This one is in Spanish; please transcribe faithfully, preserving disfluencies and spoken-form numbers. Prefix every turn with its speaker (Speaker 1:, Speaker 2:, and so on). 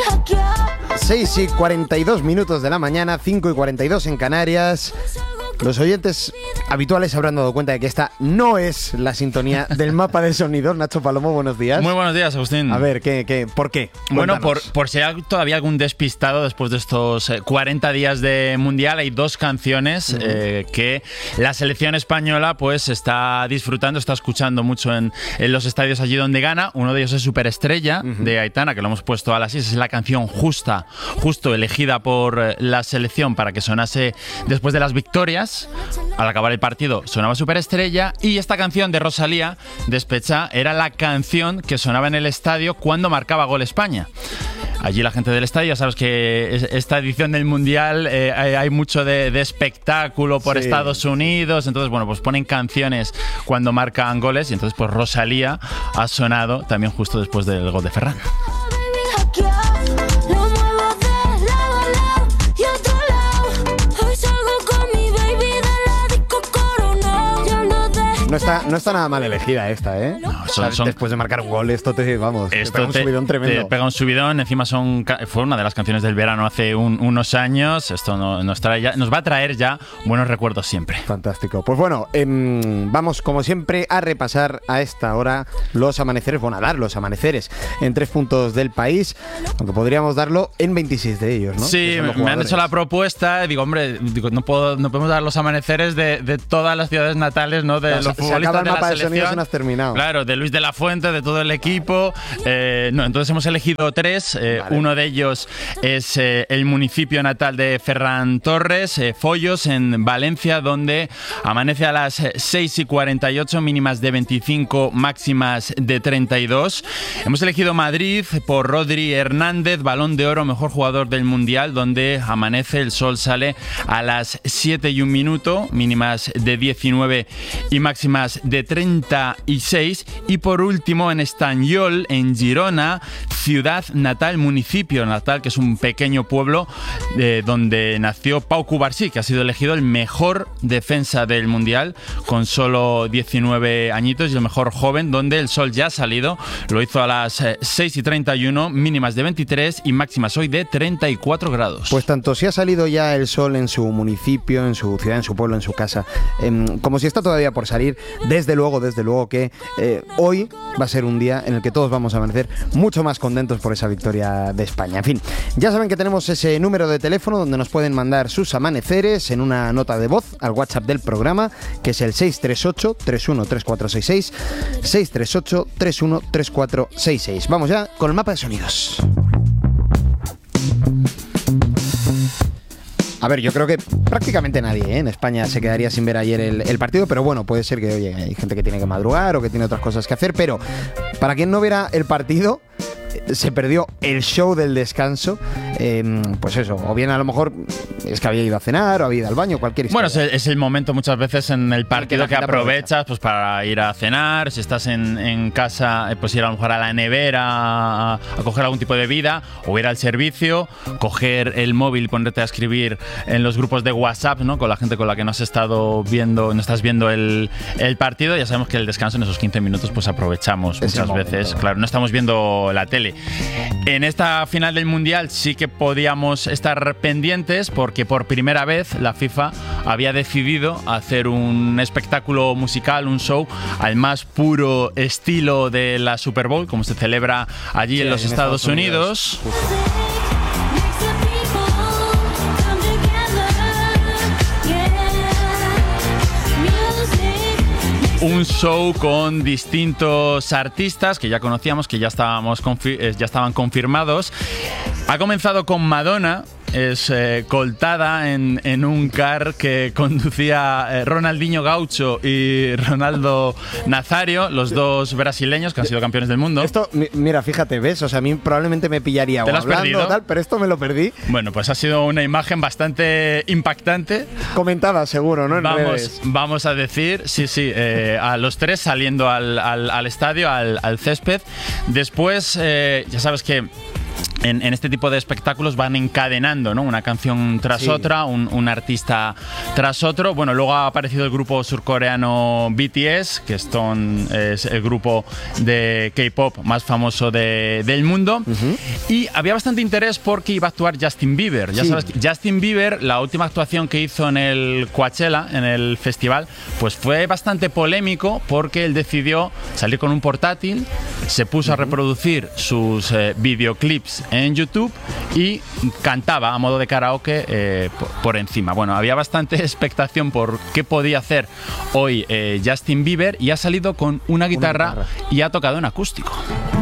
Speaker 1: seis y cuarenta y dos minutos de la mañana, cinco y cuarenta y dos en Canarias. Los oyentes habituales se habrán dado cuenta de que esta no es la sintonía del mapa de sonidos. Nacho Palomo, buenos días.
Speaker 2: Muy buenos días, Agustín.
Speaker 1: A ver, ¿qué, qué, ¿por qué?
Speaker 2: Bueno, por, por si hay todavía algún despistado después de estos cuarenta días de Mundial, hay dos canciones uh-huh. eh, que la selección española pues está disfrutando, está escuchando mucho en, en los estadios allí donde gana. Uno de ellos es Superestrella, uh-huh. de Aitana, que lo hemos puesto a las seis. Es la canción justa, justo elegida por la selección para que sonase después de las victorias. Al acabar el partido sonaba Superestrella, y esta canción de Rosalía, Despechá, era la canción que sonaba en el estadio cuando marcaba gol España. Allí la gente del estadio, ya sabes que esta edición del Mundial eh, hay mucho de, de espectáculo por sí, Estados Unidos, entonces bueno, pues ponen canciones cuando marcan goles, y entonces pues Rosalía ha sonado también justo después del gol de Ferran.
Speaker 1: No está, no está nada mal elegida esta, ¿eh?
Speaker 2: No, son, son,
Speaker 1: después de marcar un gol, esto te, vamos,
Speaker 2: esto
Speaker 1: te pega un
Speaker 2: te,
Speaker 1: subidón tremendo.
Speaker 2: Te pega un subidón, encima son, fue una de las canciones del verano hace un, unos años. Esto no, nos, trae ya, nos va a traer ya buenos recuerdos siempre.
Speaker 1: Fantástico. Pues bueno, eh, vamos como siempre a repasar a esta hora los amaneceres, bueno, a dar los amaneceres en tres puntos del país, aunque podríamos darlo en veintiséis de ellos, ¿no?
Speaker 2: Sí, me han hecho la propuesta, digo, hombre, digo, no, puedo, no podemos dar los amaneceres de, de todas las ciudades natales, ¿no? De
Speaker 1: no,
Speaker 2: los
Speaker 1: se acaba el mapa de, de sonidos y no has terminado.
Speaker 2: Claro, de Luis de la Fuente, de todo el equipo. Eh, no, entonces hemos elegido tres. Eh, vale. Uno de ellos es eh, el municipio natal de Ferran Torres, eh, Follos, en Valencia, donde amanece a las seis y cuarenta y ocho, mínimas de veinticinco, máximas de treinta y dos. Hemos elegido Madrid por Rodri Hernández, Balón de Oro, mejor jugador del Mundial, donde amanece, el sol sale a las siete y un minuto, mínimas de diecinueve y máximas de treinta y seis. Y por último en Estanyol, en Girona, ciudad natal, municipio natal, que es un pequeño pueblo eh, donde nació Pau Cubarsí, que ha sido elegido el mejor defensa del Mundial con solo diecinueve añitos, y el mejor joven, donde el sol ya ha salido. Lo hizo a las seis y treinta y uno, mínimas de veintitrés y máximas hoy de treinta y cuatro grados.
Speaker 1: Pues tanto si ha salido ya el sol en su municipio, en su ciudad, en su pueblo, en su casa, eh, como si está todavía por salir, desde luego, desde luego que eh, hoy va a ser un día en el que todos vamos a amanecer mucho más contentos por esa victoria de España. En fin, ya saben que tenemos ese número de teléfono donde nos pueden mandar sus amaneceres en una nota de voz al WhatsApp del programa, que es el seis tres ocho, tres uno tres cuatro seis seis, seis tres ocho, tres uno tres cuatro seis seis. Vamos ya con el mapa de sonidos. A ver, yo creo que prácticamente nadie ¿eh? en España se quedaría sin ver ayer el, el partido, pero bueno, puede ser que, oye, hay gente que tiene que madrugar o que tiene otras cosas que hacer, pero para quien no viera el partido, se perdió el show del descanso, eh, pues eso, o bien a lo mejor es que había ido a cenar o había ido al baño, cualquier historia.
Speaker 2: Bueno, es el, es el momento muchas veces en el partido que, que aprovechas aprovecha. pues para ir a cenar, si estás en, en casa, pues ir a lo mejor a la nevera a, a coger algún tipo de bebida, o ir al servicio, coger el móvil, ponerte a escribir en los grupos de WhatsApp, ¿no? Con la gente con la que no has estado viendo, no estás viendo el, el partido. Ya sabemos que el descanso en esos quince minutos pues aprovechamos es muchas veces, claro, no estamos viendo la tele. En esta final del Mundial sí que podíamos estar pendientes, porque por primera vez la FIFA había decidido hacer un espectáculo musical, un show al más puro estilo de la Super Bowl, como se celebra allí sí, en los en Estados, Estados Unidos, Unidos. Un show con distintos artistas que ya conocíamos, que ya, estábamos confi- ya estaban confirmados. Ha comenzado con Madonna. Es eh, coltada en, en un car que conducía eh, Ronaldinho Gaucho y Ronaldo Nazario, los dos brasileños que han sido campeones del mundo.
Speaker 1: Esto, mira, fíjate, ¿ves? O sea, a mí probablemente me pillaría
Speaker 2: ¿Te lo has
Speaker 1: hablando
Speaker 2: perdido?
Speaker 1: Tal, pero esto me lo perdí.
Speaker 2: Bueno, pues ha sido una imagen bastante impactante.
Speaker 1: Comentada, seguro, ¿no? En
Speaker 2: vamos,
Speaker 1: redes.
Speaker 2: vamos a decir, sí, sí, eh, a los tres saliendo al, al, al estadio, al, al césped. Después, eh, ya sabes que En, en este tipo de espectáculos van encadenando, ¿no? Una canción tras sí. otra, un, un artista tras otro. Bueno, luego ha aparecido el grupo surcoreano B T S, que son, es el grupo de K-pop más famoso de, del mundo. Uh-huh. Y había bastante interés porque iba a actuar Justin Bieber. Ya sí. sabes, Justin Bieber, la última actuación que hizo en el Coachella, en el festival, pues fue bastante polémico porque él decidió salir con un portátil, se puso uh-huh. a reproducir sus eh, videoclips en YouTube y cantaba a modo de karaoke eh, por, por encima. Bueno, había bastante expectación por qué podía hacer hoy eh, Justin Bieber y ha salido con una guitarra, una guitarra y ha tocado en acústico.